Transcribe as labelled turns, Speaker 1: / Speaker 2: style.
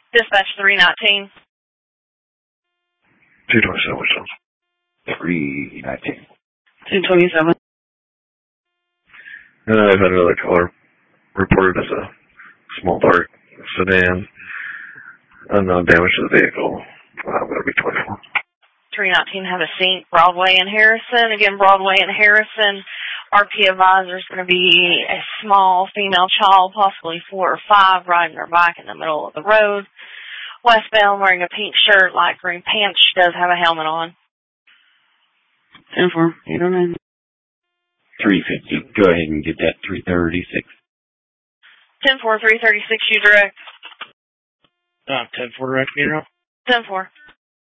Speaker 1: Dispatch 319.
Speaker 2: 227, which one's 319.
Speaker 3: 227.
Speaker 2: I've had another caller reported as a small dark sedan. Unknown damage to the vehicle. I'm going to be 24.
Speaker 1: 319 have a sink, Broadway and Harrison. Again, Broadway and Harrison. RP advisor is going to be a small female child, possibly 4 or 5, riding her bike in the middle of the road. Westbound, wearing a pink shirt, light green pants. She does have a helmet on.
Speaker 3: 10-4, 809.
Speaker 4: 350. Go ahead and get that 336.
Speaker 1: 10-4, 336, you direct.
Speaker 5: 10-4, direct,
Speaker 1: 10-4.